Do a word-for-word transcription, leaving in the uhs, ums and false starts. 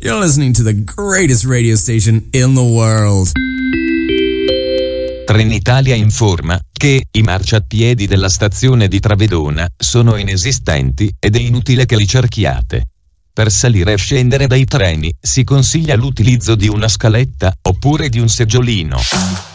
You're listening to the greatest radio station in the world. Trenitalia informa che i marciapiedi della stazione di Travedona sono inesistenti ed è inutile che li cerchiate. Per salire e scendere dai treni si consiglia l'utilizzo di una scaletta oppure di un seggiolino.